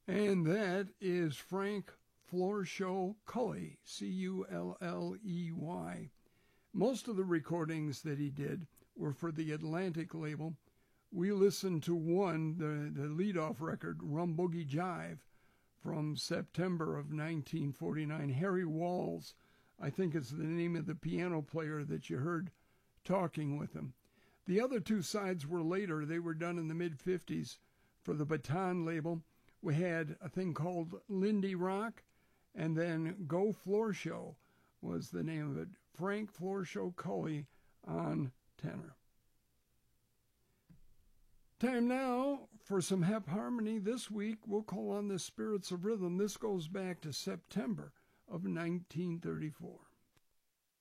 And that is Frank Florshow Culley, Culley. Most of the recordings that he did were for the Atlantic label. We listened to one, the leadoff record, Rum Boogie Jive, from September of 1949. Harry Walls, I think is the name of the piano player that you heard talking with him. The other two sides were later. They were done in the mid-50s for the Baton label. We had a thing called Lindy Rock, and then Go Floor Show was the name of it. Frank Florshow Culley on tenor. Time now for some Hep Harmony. This week we'll call on the Spirits of Rhythm. This goes back to September of 1934.